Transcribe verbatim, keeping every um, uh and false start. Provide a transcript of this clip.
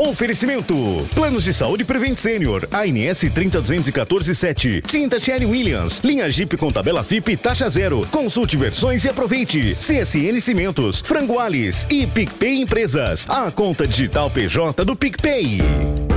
Oferecimento. Planos de saúde Prevent Senior. A N S trinta duzentos e quatorze sete. Tinta Sherry Williams. Linha Jeep com tabela F I P taxa zero. Consulte versões e aproveite. C S N Cimentos. Frango Alice e PicPay Empresas. A conta digital P J do PicPay.